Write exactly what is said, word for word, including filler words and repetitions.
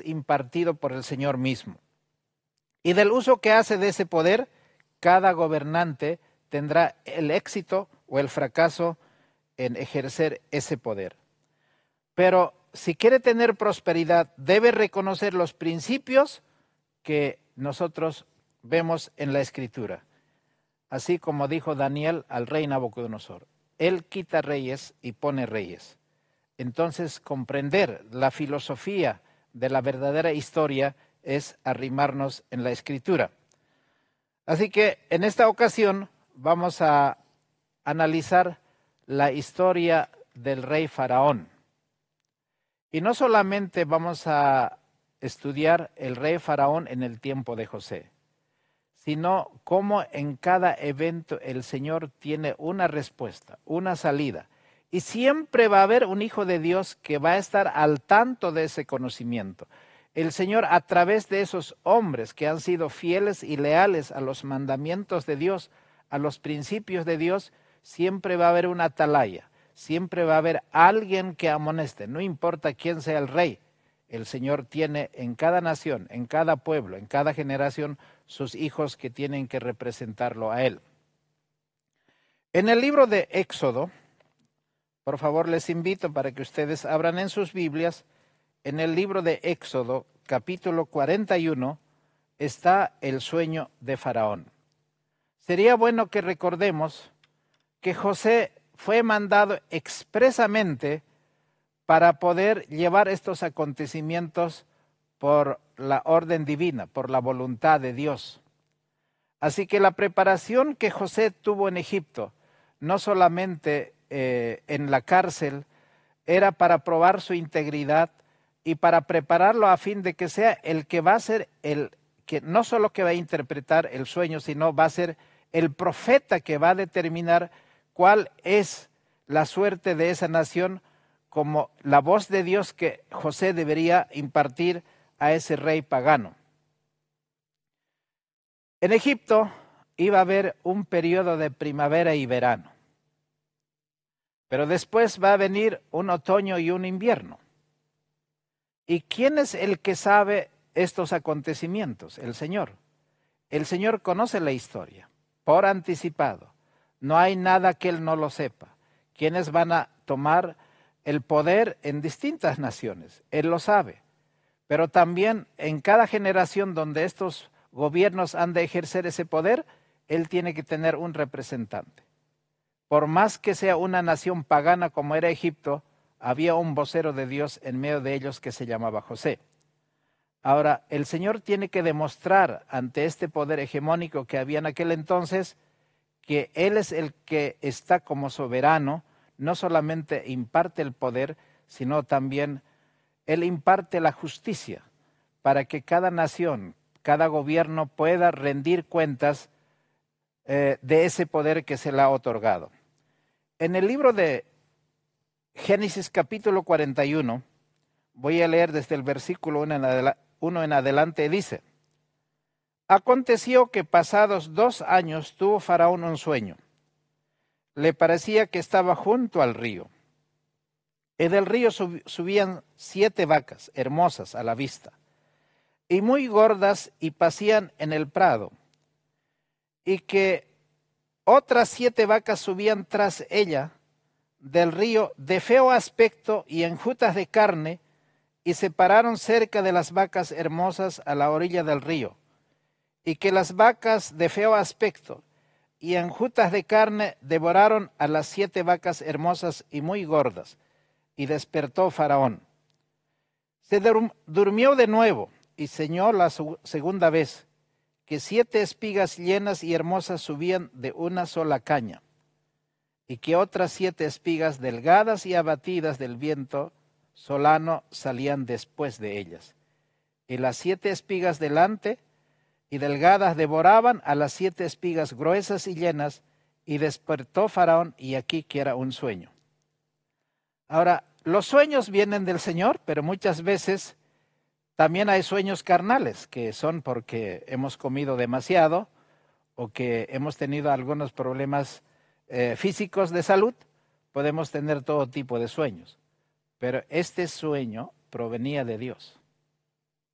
es impartido por el Señor mismo. Y del uso que hace de ese poder, cada gobernante tendrá el éxito o el fracaso en ejercer ese poder. Pero si quiere tener prosperidad, debe reconocer los principios que nosotros vemos en la Escritura. Así como dijo Daniel al rey Nabucodonosor, él quita reyes y pone reyes. Entonces, comprender la filosofía de la verdadera historia es arrimarnos en la Escritura. Así que en esta ocasión vamos a analizar la historia del rey Faraón. Y no solamente vamos a estudiar el rey Faraón en el tiempo de José, sino cómo en cada evento el Señor tiene una respuesta, una salida. Y siempre va a haber un hijo de Dios que va a estar al tanto de ese conocimiento. El Señor, a través de esos hombres que han sido fieles y leales a los mandamientos de Dios, a los principios de Dios, siempre va a haber una atalaya, siempre va a haber alguien que amoneste, no importa quién sea el rey. El Señor tiene en cada nación, en cada pueblo, en cada generación, sus hijos que tienen que representarlo a Él. En el libro de Éxodo, por favor les invito para que ustedes abran en sus Biblias, en el libro de Éxodo, capítulo cuarenta y uno, está el sueño de Faraón. Sería bueno que recordemos que José fue mandado expresamente para poder llevar estos acontecimientos por la orden divina, por la voluntad de Dios. Así que la preparación que José tuvo en Egipto, no solamente eh, en la cárcel, era para probar su integridad y para prepararlo a fin de que sea el que va a ser el que no solo que va a interpretar el sueño, sino va a ser el profeta que va a determinar cuál es la suerte de esa nación, como la voz de Dios que José debería impartir a ese rey pagano. En Egipto iba a haber un periodo de primavera y verano, pero después va a venir un otoño y un invierno. ¿Y quién es el que sabe estos acontecimientos? El Señor. El Señor conoce la historia por anticipado. No hay nada que Él no lo sepa. ¿Quiénes van a tomar el poder en distintas naciones? Él lo sabe. Pero también en cada generación donde estos gobiernos han de ejercer ese poder, Él tiene que tener un representante. Por más que sea una nación pagana como era Egipto, había un vocero de Dios en medio de ellos que se llamaba José. Ahora, el Señor tiene que demostrar ante este poder hegemónico que había en aquel entonces que Él es el que está como soberano, no solamente imparte el poder, sino también Él imparte la justicia para que cada nación, cada gobierno pueda rendir cuentas eh, de ese poder que se le ha otorgado. En el libro de Génesis capítulo cuarenta y uno, voy a leer desde el versículo uno en, adela- uno en adelante, dice: Aconteció que pasados dos años tuvo Faraón un sueño. Le parecía que estaba junto al río. Y del río sub- subían siete vacas hermosas a la vista, y muy gordas, y pacían en el prado, y que otras siete vacas subían tras ella del río de feo aspecto y enjutas de carne, y se pararon cerca de las vacas hermosas a la orilla del río, y que las vacas de feo aspecto y enjutas de carne devoraron a las siete vacas hermosas y muy gordas, y despertó Faraón. Se dur- durmió de nuevo y soñó la su- segunda vez, que siete espigas llenas y hermosas subían de una sola caña, y que otras siete espigas delgadas y abatidas del viento solano salían después de ellas. Y las siete espigas delante y delgadas devoraban a las siete espigas gruesas y llenas, y despertó Faraón, y aquí que era un sueño. Ahora, los sueños vienen del Señor, pero muchas veces también hay sueños carnales, que son porque hemos comido demasiado o que hemos tenido algunos problemas eh, físicos de salud. Podemos tener todo tipo de sueños, pero este sueño provenía de Dios.